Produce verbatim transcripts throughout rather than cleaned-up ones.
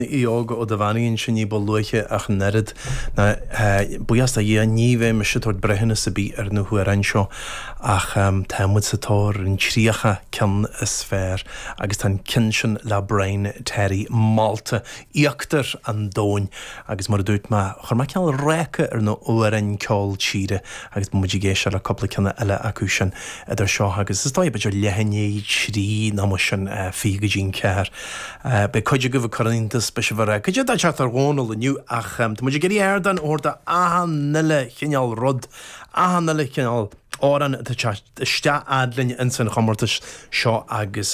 Iog o davaníonn sin ní bol luiche ach nerid na buas a dhé níomh me siúir brethna sa bí ar na thuair anseo ach támuid sa tóir an tríocha ceann is sfér agus tá cin sin le brain Terry Malta íochtar an dóin agus mar dúirt má chur má ceall réice ar na uair ceáil tíre agus muid géis ar a coppla cinna eile acu sin idir seo agus is dóibh beidir lehanné trí ná mu sin fi go dín ceir be chuide go bh choíntas Special Could you touch after one or the new Acham? To get air done or the Ahan Nille Kinal Rod Ahan Nille Kinal Oran the chat the Sta Adlin in San Homertish Shaw Agus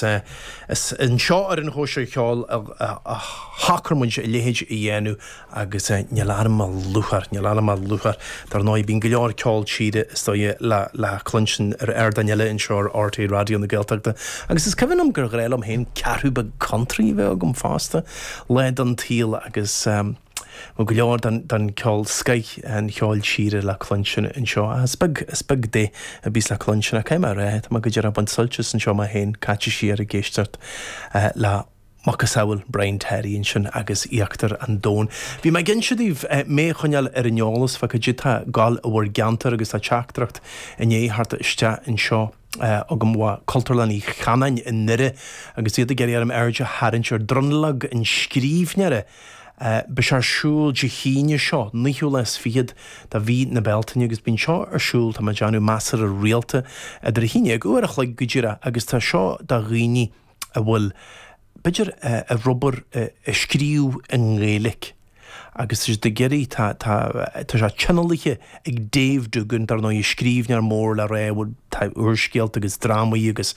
in Shaw or in Hosher Hall a hacker munch lehage Yenu Agus Nilarma Luchar Nilarma Luchar there no being Gilor called Chide so ye la la clunchen er er Daniela in Shore R T radio on the Geltagda Agus is Kevin um Gergrelum hen Caruba country vegum faster led on teal Agus um Mo gleor dan dan ceol Sky an cheol tíre le clunsin in seo a spig spig dé a bís le clunsin a céim ar réit má go deireadh an sultas in seo má hain caite siar a géisteart le Macasawl Brian Terry in sin agus íochtar an dón. Bhí mai gin siadíh mé chuneal ar an neolalas fa go dtá gáil a bhfuir geantar agus tá teachtracht in é hart iste in seo agam wa culturalaní chanain in nire agus iad a geirí am airde harintir drunlag in scríbneire Uh, Bishar shul jihine sho nihulas fiad da vi na beltan agus bin sho ar shul ta majanu masar a realta a der hine go erach like gujira agus ta sho da rini a wul bidger a rubber a skriw in gaelic agus is de geri ta ta ta ja channelige ag Dave Dugan dar no skrivnar mór la ré would ta urskelt agus drama agus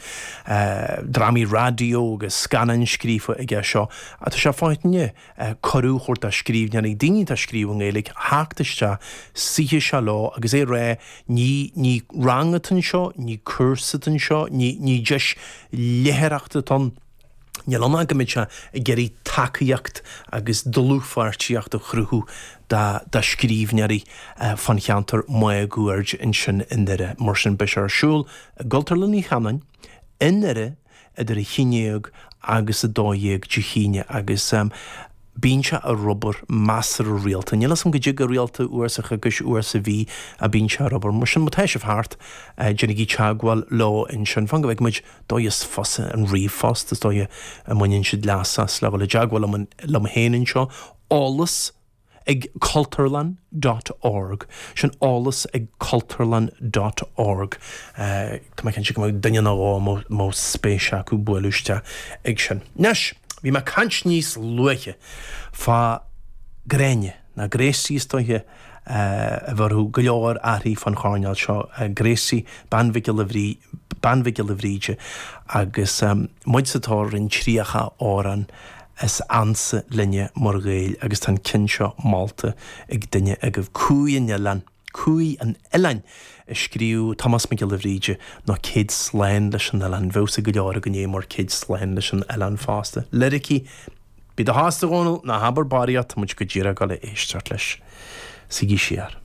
uh, drami radio agus scanan skrifa ag seo a ta sha faitne choru horta skrivnar ag dingi ta skrivung elik haktista sihe shalo agus é ré ní ní rangatan seo ní cursatan seo ní ní just leherachtaton Nilana gamicha a geri takeíocht agus dulúfartíocht a chruthú da da scríbnearí uh, fan cheantar mai guaird in sin indire mar sin bishar siúl gultarlaní chanan indire idir a chineag agus a dóiag jihine agus um, Bínse a rubber master a realta. Nílas sam go jig a realta uairsacha gus uairsa bhí a bínse a rubber. Mar sin mutéis of hart Jenny Chagwal law in sin fan go bheith muid dóias fosa an rí fast is dóia a muinn siad lasas le bhfuil a jagwal am lam héanann seo álas ag culturlan dot org sin álas ag culturlan dot org uh, Tá mai cin si go daine ná mó mó spéise acu builúiste ag sin. Nes Bhí me cant níos luiche fá gréine na gréisí stoithe a bharú go leor aithí fan cháineáil seo gréisí banmhice le bhrí banmhice le bhríide agus um, muid satá in tríocha áran is ansa linne mar gail agus tan cin seo Malta ag duine ag go cúin lean cúi an elan skriú Thomas McGillivríide nó céad sláin leis an elan bhesa go leor a go mar céad sláin leis an elan fásta. Liricí bí do hásta ghónal na habar bariat muid go ddíra go le éisteart leis. Sigí siar.